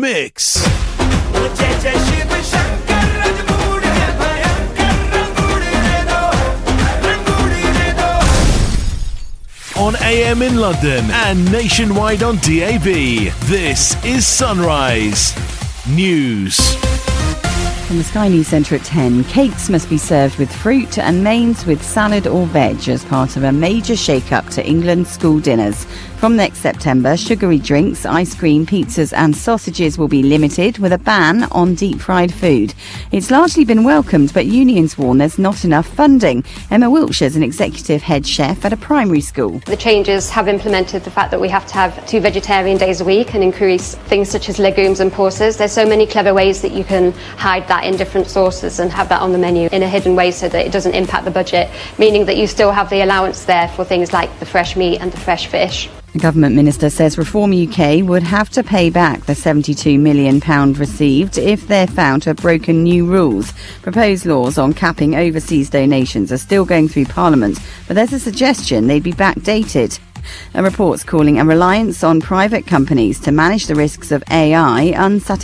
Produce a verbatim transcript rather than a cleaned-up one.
mix. On A M in London and nationwide on D A B, this is Sunrise News. From the Sky News Centre at ten, cakes must be served with fruit and mains with salad or veg as part of a major shake-up to England's school dinners. From next September, sugary drinks, ice cream, pizzas and sausages will be limited with a ban on deep-fried food. It's largely been welcomed, but unions warn there's not enough funding. Emma Wiltshire is an executive head chef at a primary school. The changes have implemented the fact that we have to have two vegetarian days a week and increase things such as legumes and pulses. There's so many clever ways that you can hide that in different sauces and have that on the menu in a hidden way so that it doesn't impact the budget, meaning that you still have the allowance there for things like the fresh meat and the fresh fish. The government minister says Reform U K would have to pay back the seventy-two million pounds received if they're found to have broken new rules. Proposed laws on capping overseas donations are still going through Parliament, but there's a suggestion they'd be backdated. A report's calling a reliance on private companies to manage the risks of A I unsatisfactory.